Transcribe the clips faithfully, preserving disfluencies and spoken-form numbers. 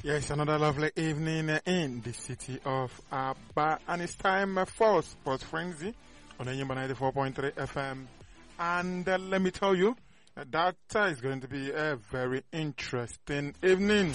Yes, another lovely evening in the city of Aba, and it's time for Sports Frenzy on Enyimba ninety-four point three F M. And uh, let me tell you, uh, that uh, is going to be a very interesting evening.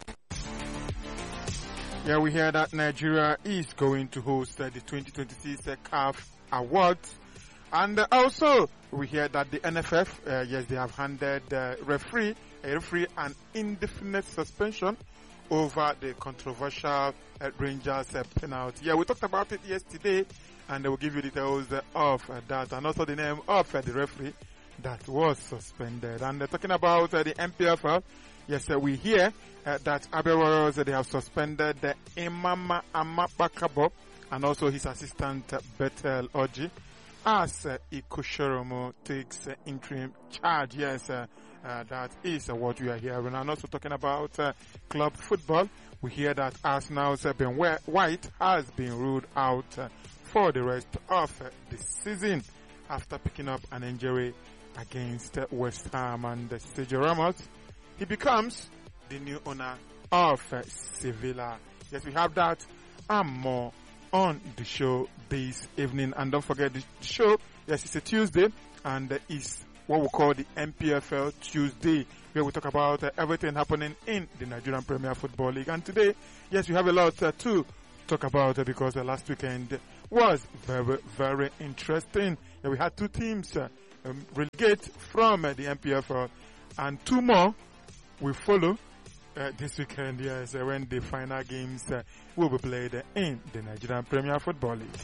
Yeah, we hear that Nigeria is going to host uh, the twenty twenty-six uh, C A F Awards. And uh, also, we hear that the N F F, uh, yes, they have handed uh, referee, a referee an indefinite suspension over the controversial uh, Rangers uh, penalty. Yeah, we talked about it yesterday, and I will give you details uh, of uh, that, and also the name of uh, the referee that was suspended. And uh, talking about uh, the N P F L, yes, uh, we hear uh, that Abia Warriors, uh, they have suspended uh, Imama Amapakabo and also his assistant uh, Bethel Oji as uh, Ikushoromo takes uh, interim charge. Yes, uh, uh, that is uh, what we are hearing. And also talking about uh, club football, we hear that Arsenal's uh, Ben White has been ruled out uh, for the rest of uh, the season after picking up an injury against uh, West Ham. And uh, Sergio Ramos, he becomes the new owner of uh, Sevilla. Yes, we have that and more on the show this evening. And don't forget the show, yes, it's a Tuesday, and uh, it's what we call the N P F L Tuesday, where we talk about uh, everything happening in the Nigerian Premier Football League. And today, yes, we have a lot uh, to talk about uh, because the uh, last weekend was very, very interesting. Yeah, we had two teams uh, um, relegate from uh, the N P F L, and two more will follow Uh, this weekend, yes, uh, when the final games uh, will be played uh, in the Nigerian Premier Football League.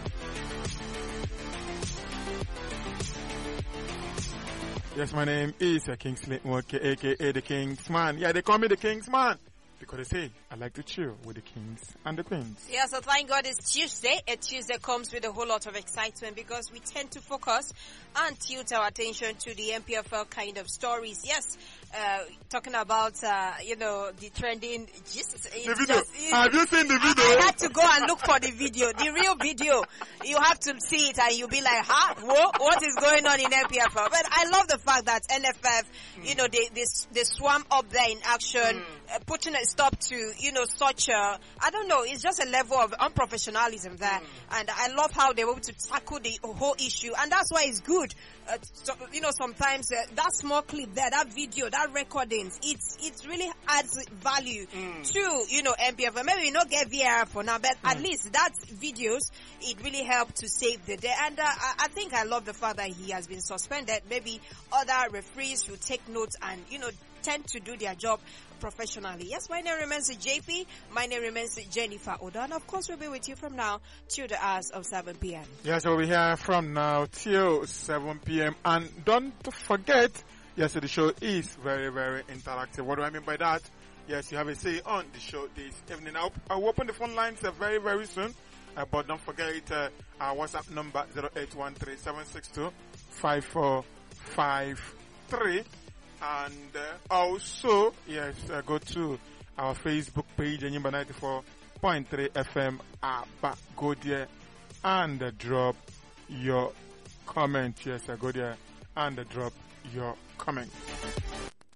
Yes, my name is uh, Kingsley Nwoke, aka the Kingsman. Yeah, they call me the Kingsman because they say I like to chill with the kings and the queens. Yeah, so thank God it's Tuesday. A Tuesday comes with a whole lot of excitement because we tend to focus and tilt our attention to the N P F L kind of stories. Yes, uh, talking about, uh, you know, the trending gist. The video. Just, have you seen the video? I, I had to go and look for the video. The real video. You have to see it and you'll be like, huh? Whoa, what is going on in N P F L? But I love the fact that N F F, mm. you know, they, they, they swam up there in action, mm. uh, putting a stop to, you know, such a, I don't know, it's just a level of unprofessionalism there. Mm. And I love how they were able to tackle the whole issue. And that's why it's good. Uh, so, you know, sometimes uh, that small clip there, that video, that recordings, it's, it really adds value mm. to, you know, N P F L. Maybe we not get V R for now, but mm. at least that videos, it really helped to save the day. And uh, I, I think I love the fact that he has been suspended. Maybe other referees will take notes and, you know, tend to do their job professionally. Yes, my name remains J P. My name remains Jennifer Oda. And of course, we'll be with you from now till the hours of seven p.m. Yes, we'll be here from now till seven p.m. And don't forget, yes, the show is very, very interactive. What do I mean by that? Yes, you have a say on the show this evening. I'll, I'll open the phone lines uh, very, very soon. Uh, but don't forget uh, our WhatsApp number zero eight one three seven six two five four five three. And uh, also, yes, uh, go to our Facebook page, Enyimba ninety-four point three F M, Aba. Go there and uh, drop your comment. Yes, uh, go there and uh, drop your comment.